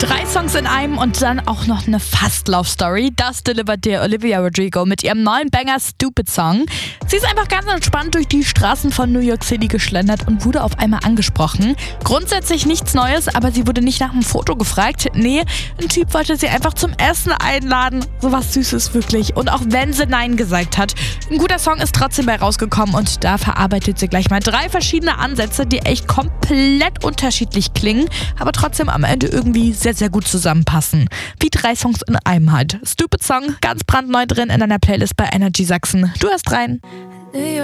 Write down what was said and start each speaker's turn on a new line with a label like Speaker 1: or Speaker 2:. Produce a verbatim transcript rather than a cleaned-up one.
Speaker 1: Drei Songs in einem und dann auch noch eine Fast-Love-Story. Das delivert dir Olivia Rodrigo mit ihrem neuen Banger Stupid Song. Sie ist einfach ganz entspannt durch die Straßen von New York City geschlendert und wurde auf einmal angesprochen. Grundsätzlich nichts Neues, aber sie wurde nicht nach einem Foto gefragt. Nee, ein Typ wollte sie einfach zum Essen einladen. So was Süßes wirklich. Und auch wenn sie Nein gesagt hat, ein guter Song ist trotzdem bei rausgekommen und da verarbeitet sie gleich mal drei verschiedene Ansätze, die echt komplett unterschiedlich klingen, aber trotzdem am Ende irgendwie sehr, sehr gut zusammenpassen. Wie drei Songs in einem halt. Stupid Song, ganz brandneu drin in deiner Playlist bei Energy Sachsen. Du hörst rein.